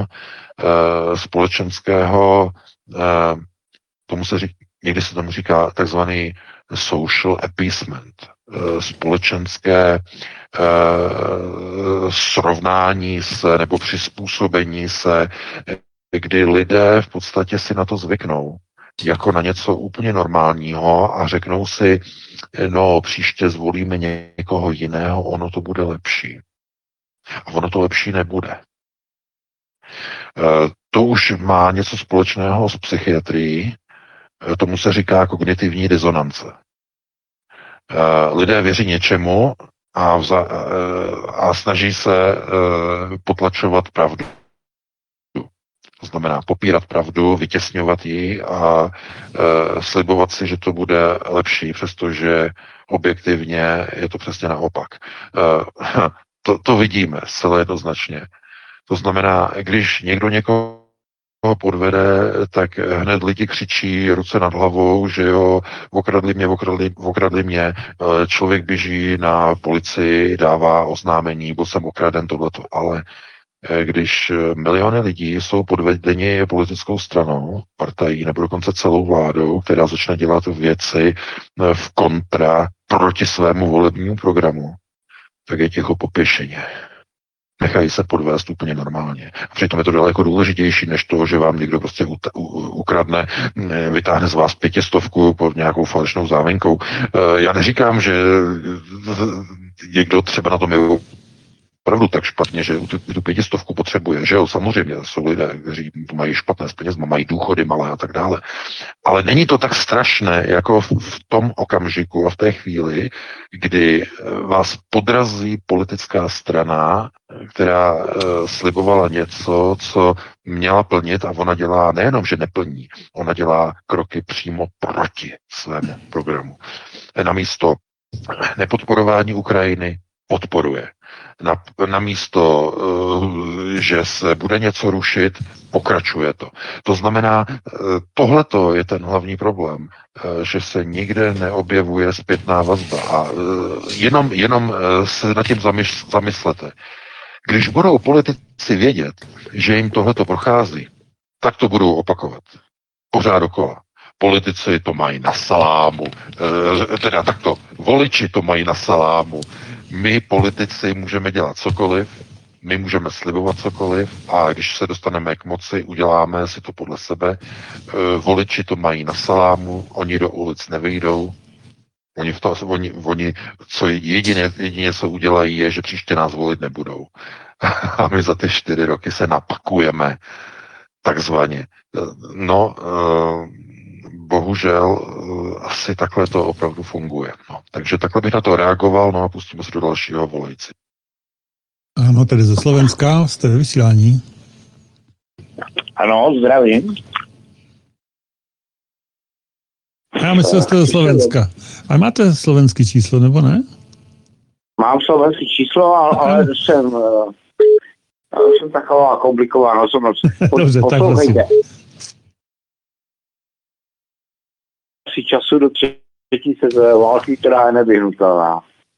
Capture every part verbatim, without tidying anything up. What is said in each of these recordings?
e, společenského, e, tomu se říká, někdy se tomu říká takzvaný social appeasement, e, společenské e, srovnání se nebo přizpůsobení se, kdy lidé v podstatě si na to zvyknou jako na něco úplně normálního a řeknou si, no příště zvolíme někoho jiného, ono to bude lepší. A ono to lepší nebude. To už má něco společného s psychiatrií, tomu se říká kognitivní disonance. Lidé věří něčemu a, vza, a snaží se potlačovat pravdu. To znamená popírat pravdu, vytěsňovat ji a e, slibovat si, že to bude lepší, přestože objektivně je to přesně naopak. E, to, to vidíme zcela jednoznačně. To znamená, když někdo někoho podvede, tak hned lidi křičí ruce nad hlavou, že jo, okradli mě, okradli, okradli mě, člověk běží na policii, dává oznámení, byl jsem okraden, tohleto, ale když miliony lidí jsou podvedeni politickou stranou, partají nebo dokonce celou vládou, která začne dělat věci v kontra proti svému volebnímu programu, tak je ticho po pěšině. Nechají se podvést úplně normálně. A přitom je to daleko důležitější, než to, že vám někdo prostě ukradne, vytáhne z vás pětistovku pod nějakou falešnou záminkou. Já neříkám, že někdo třeba na tom je opravdu tak špatně, že tu, tu pětistovku potřebuje, že jo, samozřejmě, jsou lidé, kteří mají špatné s penězma, mají důchody malé a tak dále. Ale není to tak strašné, jako v, v tom okamžiku a v té chvíli, kdy vás podrazí politická strana, která uh, slibovala něco, co měla plnit a ona dělá, nejenom, že neplní, ona dělá kroky přímo proti svému programu. Namísto nepodporování Ukrajiny podporuje. Na, na místo, že se bude něco rušit, pokračuje to. To znamená, tohleto je ten hlavní problém, že se nikde neobjevuje zpětná vazba. A jenom, jenom se nad tím zamyslete. Když budou politici vědět, že jim tohleto prochází, tak to budou opakovat. Pořád dokola. Politici to mají na salámu, teda takto, voliči to mají na salámu. My, politici, můžeme dělat cokoliv, my můžeme slibovat cokoliv a když se dostaneme k moci, uděláme si to podle sebe. Voliči to mají na salámu, oni do ulic nevyjdou, oni, v to, oni, oni co jedině, jedině, co udělají, je, že příště nás volit nebudou. A my za ty čtyři roky se napakujeme, takzvaně. No, bohužel asi takhle to opravdu funguje. No, takže takhle bych na to reagoval, no a pustíme se do dalšího volající. Ano, tady ze Slovenska, jste ve vysílání. Ano, zdravím. Já myslím, že jste ze Slovenska. A máte slovenský číslo, nebo ne? Mám slovenský číslo, ale, ale jsem, jsem taková komplikovaná osobnost. Dobře, tak prosím. Si času do třetí světové války, která je nevyhnutelná.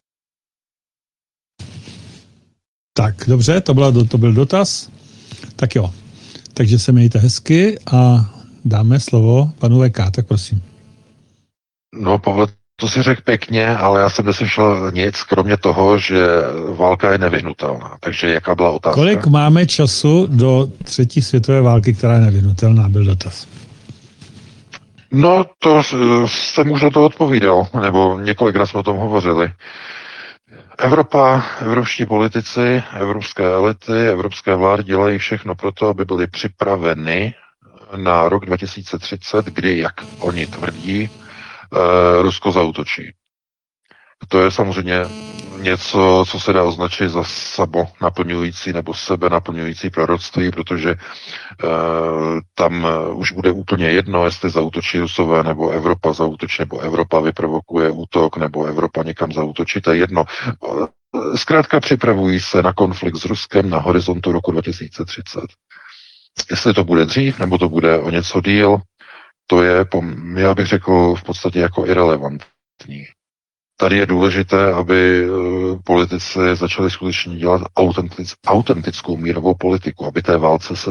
Tak, dobře, to, byla, to byl dotaz. Tak jo, takže se mějte hezky a dáme slovo panu V K, tak prosím. No, Pavel, to si řekl pěkně, ale já jsem neslyšel nic, kromě toho, že válka je nevyhnutelná. Takže jaká byla otázka? Kolik máme času do třetí světové války, která je nevyhnutelná, byl dotaz. No, to jsem už na to odpovídal, nebo několikrát jsme o tom hovořili. Evropa, evropští politici, evropské elity, evropské vlády dělají všechno pro to, aby byly připraveny na rok dva tisíce třicet, kdy, jak oni tvrdí, Rusko zaútočí. To je samozřejmě něco, co se dá označit za sabo naplňující nebo sebe naplňující proroctví, protože e, tam už bude úplně jedno, jestli zaútočí Rusové, nebo Evropa zaútočí, nebo Evropa vyprovokuje útok, nebo Evropa někam zaútočí, to je jedno. Zkrátka připravují se na konflikt s Ruskem na horizontu roku dva tisíce třicet. Jestli to bude dřív, nebo to bude o něco díl, to je, já bych řekl, v podstatě jako irelevantní. Tady je důležité, aby politici začali skutečně dělat autentic, autentickou mírovou politiku, aby té válce se